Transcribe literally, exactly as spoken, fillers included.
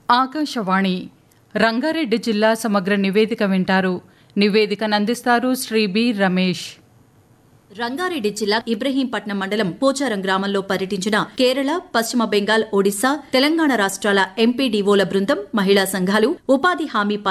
ఆకాశవాణి రంగారెడ్డి జిల్లా సమగ్ర నివేదిక వింటారు. నివేదికనందిస్తారు శ్రీ బి రమేష్. రంగారెడ్డి జిల్లా ఇబ్రహీంపట్నం మండలం పోచారం గ్రామంలో పర్యటించిన కేరళ, పశ్చిమ బెంగాల్, ఒడిశా, తెలంగాణ రాష్ట్రాల ఎంపీడీఓల బృందం, మహిళా సంఘాలు, ఉపాధి హామీ